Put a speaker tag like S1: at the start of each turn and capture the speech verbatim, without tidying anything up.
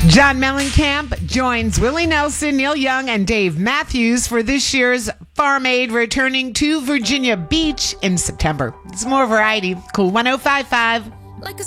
S1: John Mellencamp joins Willie Nelson, Neil Young, and Dave Matthews for this year's Farm Aid, returning to Virginia Beach in September. It's more variety. Cool one oh five point five.
S2: Like a